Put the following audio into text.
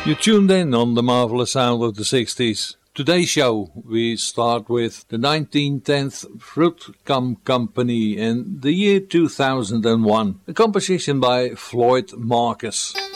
You tuned in on the marvelous sound of the 60s. Today's show, we start with the 1910th Fruit Gum Company in the year 2001, a composition by Floyd Marcus.